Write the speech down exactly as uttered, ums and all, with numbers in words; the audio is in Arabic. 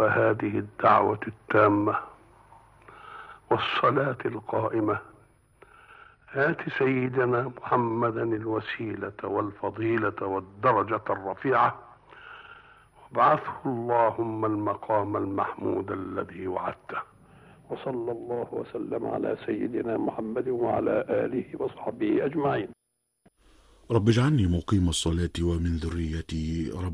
هذه الدعوة التامة والصلاة القائمة آت سيدنا محمدا الوسيلة والفضيلة والدرجة الرفيعة وابعثه اللهم المقام المحمود الذي وعدته. وصلى الله وسلم على سيدنا محمد وعلى آله وصحبه أجمعين. رب اجعلني مقيم الصلاة ومن ذريتي رب